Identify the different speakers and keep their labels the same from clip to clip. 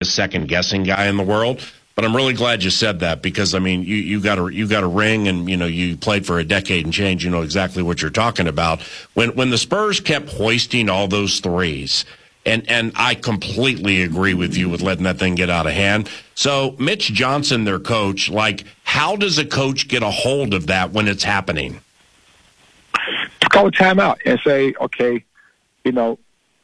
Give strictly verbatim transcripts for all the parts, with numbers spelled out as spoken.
Speaker 1: biggest second-guessing guy in the world. But I'm really glad you said that because, I mean, you, you got a you got a ring and, you know, you played for a decade and change. You know exactly what you're talking about. When when the Spurs kept hoisting all those threes, and, and I completely agree with you with letting that thing get out of hand. So Mitch Johnson, their coach, like, how does a coach get a hold of that when it's happening?
Speaker 2: Call a timeout and say, okay, you know,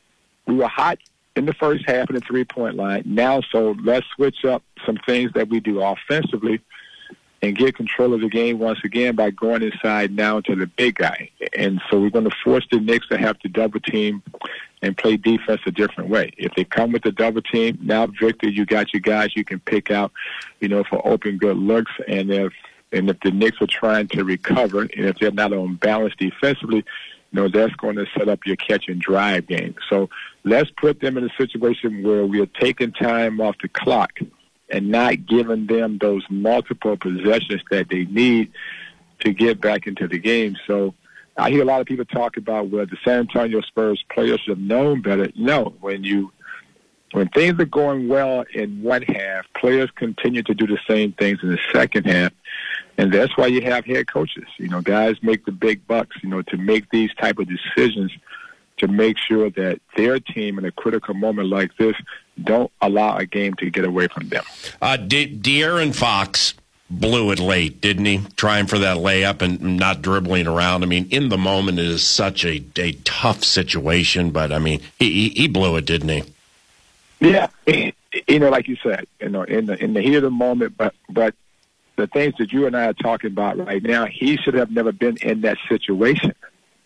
Speaker 2: we were hot in the first half of the three-point line. Now, so let's switch up some things that we do offensively and get control of the game once again by going inside now to the big guy. And so we're going to force the Knicks to have to double team and play defense a different way. If they come with the double team, now, Victor, you got your guys you can pick out, you know, for open good looks. And if and if the Knicks are trying to recover, and if they're not on balance defensively, you know, that's going to set up your catch and drive game. So let's put them in a situation where we are taking time off the clock and not giving them those multiple possessions that they need to get back into the game. So I hear a lot of people talk about, well, the San Antonio Spurs players should have known better. No, when you when things are going well in one half, players continue to do the same things in the second half. And that's why you have head coaches. You know, guys make the big bucks, you know, to make these type of decisions to make sure that their team in a critical moment like this don't allow a game to get away from them.
Speaker 1: Uh, De- De'Aaron Fox blew it late, didn't he? Trying for that layup and not dribbling around. I mean, in the moment, it is such a, a tough situation, but, I mean, he, he blew it, didn't he?
Speaker 2: Yeah. You know, like you said, you know, in the, in the heat of the moment, but but the things that you and I are talking about right now, he should have never been in that situation.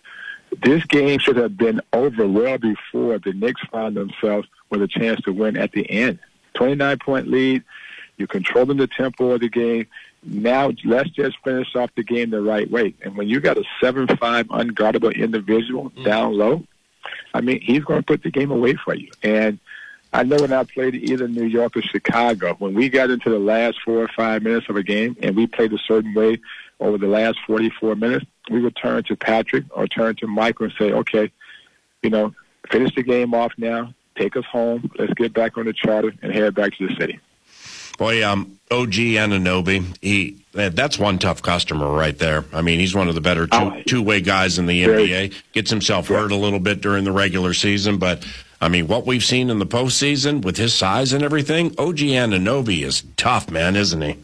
Speaker 2: This game should have been over well before the Knicks found themselves with a chance to win at the end. twenty-nine point lead. You're controlling the tempo of the game. Now let's just finish off the game the right way. And when you got a seven five unguardable individual mm. down low, I mean, he's going to put the game away for you. And I know when I played either New York or Chicago, when we got into the last four or five minutes of a game and we played a certain way over the last forty-four minutes, we would turn to Patrick or turn to Michael and say, okay, you know, finish the game off now, take us home, let's get back on the charter and head back to the city.
Speaker 1: Boy, um, O G Anunoby, he that's one tough customer right there. I mean, he's one of the better two, oh, two-way guys in the N B A. Gets himself hurt a little bit during the regular season, but, I mean, what we've seen in the postseason with his size and everything, O G Anunoby is tough, man, isn't he?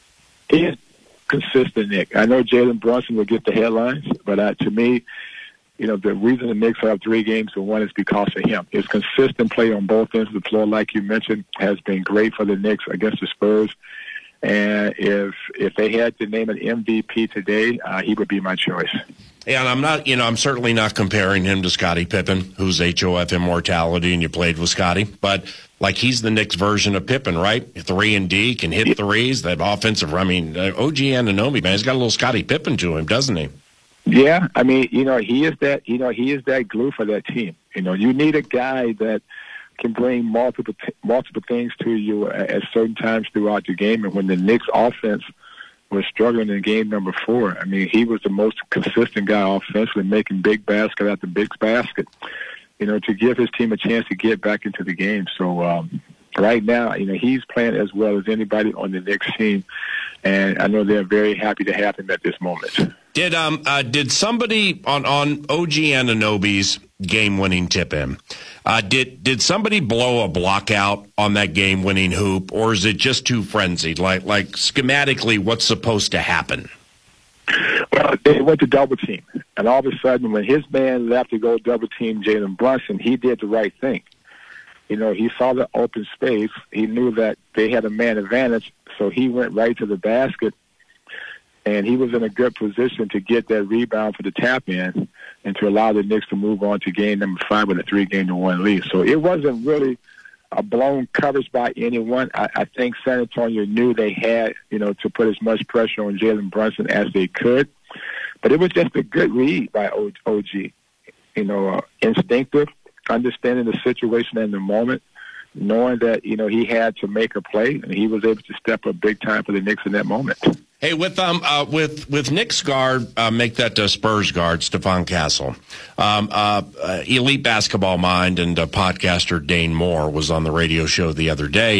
Speaker 2: He is consistent, Nick. I know Jalen Brunson will get the headlines, but uh, to me, you know, the reason the Knicks have three games to one is because of him. His consistent play on both ends of the floor, like you mentioned, has been great for the Knicks against the Spurs. And if if they had to name an M V P today, uh, he would be my choice.
Speaker 1: Yeah, and I'm not, you know, I'm certainly not comparing him to Scottie Pippen, who's H O F immortality, and you played with Scottie. But, like, he's the Knicks version of Pippen, right? Three and D, can hit threes, that offensive, I mean, uh, O G Anunoby, man, he's got a little Scottie Pippen to him, doesn't he?
Speaker 2: Yeah, I mean, you know, he is that, you know, he is that glue for that team. You know, you need a guy that can bring multiple t- multiple things to you at, at certain times throughout the game. And when the Knicks offense was struggling in game number four, I mean, he was the most consistent guy offensively, making big basket after big basket, you know, to give his team a chance to get back into the game. So um, right now, you know, he's playing as well as anybody on the Knicks team. And I know they're very happy to have him at this moment.
Speaker 1: Did um uh, did somebody on, on O G Anunoby's game-winning tip-in, uh, did did somebody blow a block out on that game-winning hoop, or is it just too frenzied? Like like schematically, what's supposed to happen?
Speaker 2: Well, they went to double team, and all of a sudden, when his man left to go double team Jalen Brunson, he did the right thing. You know, he saw the open space. He knew that they had a man advantage, so he went right to the basket. And he was in a good position to get that rebound for the tap-in and to allow the Knicks to move on to game number five with a three-game-to-one lead. So it wasn't really a blown coverage by anyone. I, I think San Antonio knew they had, you know, to put as much pressure on Jalen Brunson as they could. But it was just a good read by O G. You know, uh, instinctive, understanding the situation and the moment, knowing that, you know, he had to make a play, and he was able to step up big time for the Knicks in that moment.
Speaker 1: Hey, with um uh, with with Knicks guard, uh, make that uh, Spurs guard, Stephon Castle. Um, uh, uh, elite basketball mind and uh, podcaster Dane Moore was on the radio show the other day.